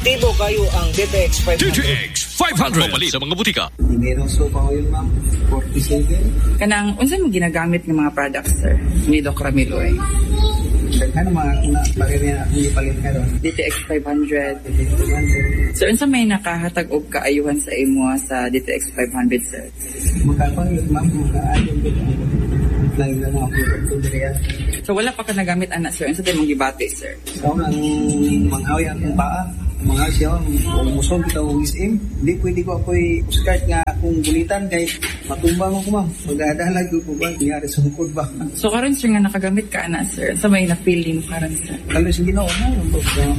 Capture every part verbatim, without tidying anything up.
epektibo kayo ang D T X five hundred. D T X five hundred. Mapali sa mga butika. Dinero so pa yun, ma'am. forty-seven. Kanang, unsa mo ginagamit ng mga products, sir? Ni Doc Ramilo eh. Ano mga na palit niya akong ipalit ka ron? D T X five hundred. Sir, unsa may nakahatag og kaayuhan sa imo sa D T X five hundred, sir? Makapang yun, ma'am. Makaayon ko. Lang lang mga produkto diriya. So, wala pa ka nagamit, anak, sir. Unsa tayo mong gibati, sir? Ikaw nang manghawi akong paa. Mga siya, kung musong kita o isim, hindi pwede ko ako'y start nga akong gulitan kay matumbang ako, ma'am. Magdadalag ko ba? Nangyari sungkod ba? So, karon sir nga nakagamit ka, anak, sir. Sa may na-feeling mo karon, sir? Kalo sa ginawa mo,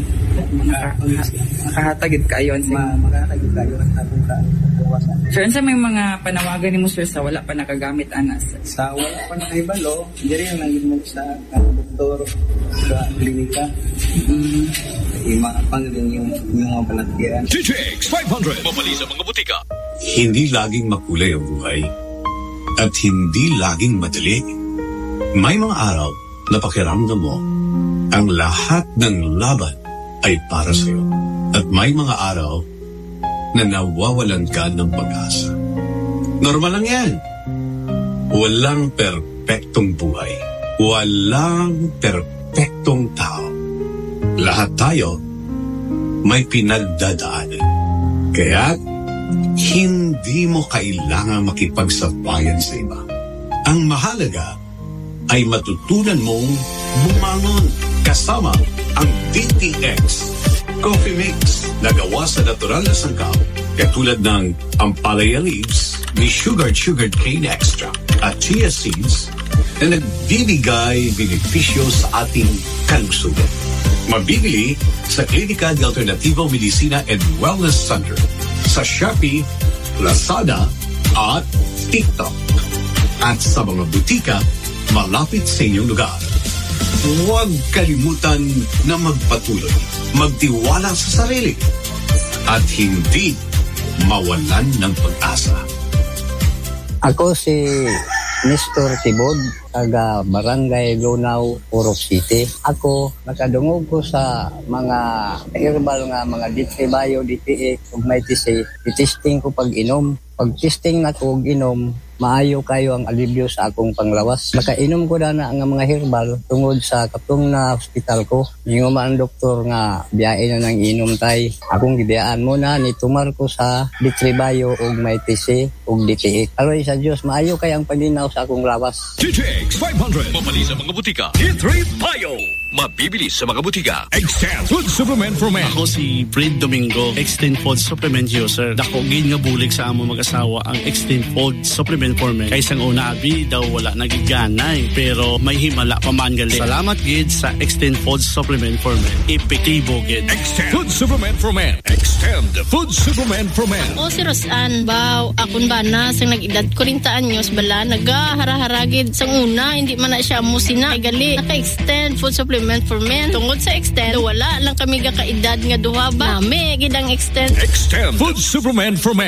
makahatagid ka ayon, sir. Makahatagid ka ayon sa akong kawasan. Sir, sa may mga panawagan ni mo, sir, sa wala pa nakagamit, anak, sir? Sa wala pa nakahibalo, hindi rin lang mo sa doktor sa klinika. Mm. Imapang din yung yung mga palagyan. D T X five hundred. Mapali sa mga butika. Hindi laging makulay ang buhay at hindi laging madali. May mga araw na pakiramdam mo ang lahat ng laban ay para sa iyo. At may mga araw na nawawalan ka ng pag-asa. Normal lang yan. Walang perpektong buhay. Walang perpektong tao. Lahat tayo may pinagdadaanan. Kaya hindi mo kailangan makipagsabayan sa iba. Ang mahalaga ay matutunan mong bumangon kasama ang D T X Coffee Mix na gawa sa natural na sangkap katulad ng ampalaya leaves, may sugared-sugared cane extract at chia seeds na nagbibigay benepisyo sa ating kalusugan. Mabibili sa Klinika de Alternativo Medicina and Wellness Center sa Shopee, Lazada at TikTok. At sa mga butika malapit sa inyong lugar. Huwag kalimutan na magpatuloy, magtiwala sa sarili at hindi mawalan ng pag-asa. Ako si Nestor Tibod, taga Barangay Lunaw, Purok City. Ako, nakadungog ko sa mga herbal nga mga D T Bio, D T X, ug may T C. I-testing ko pag-inom. Pag-testing na ko og-inom, maayo kayo ang alibyo sa akong panglawas. Makainom ko na na ang mga herbal tungod sa katong na hospital ko. Yung ang doktor nga biyain na nang inom tay. Akong gibiyaan mo na nitumar ko sa D T Bio ug may T C ug D T X. Aroy sa Dios, maayo kay ang paglinaw sa akong lawas. D T X five hundred. Mapali sa mga butika. D three Bio. Mabibili sa mga butika. Extend Food Supplement for Men. Ako si Fred Domingo, Extend Food Supplement user. Dako gin nga bulig sa amo mag-asawa ang Extend Food Supplement for Men. Kaysang una abi daw wala nagiganay pero may himala pa man gali. Salamat gid sa Extend Food Supplement for Men. Epektibo gid. Extend Food Supplement for Men. Extend Food Supplement for Men. O si Rosan, baw akon ba na sang nag-edad forty anyos bala nagahara-haragid sang una hindi man na siya musina ay gali. Naka-Extend Food Supplement for Men. Tungod sa Extend wala lang kami ga kaedad nga duha ba. Nami gid ang Extend. Extend Food Supplement for Men.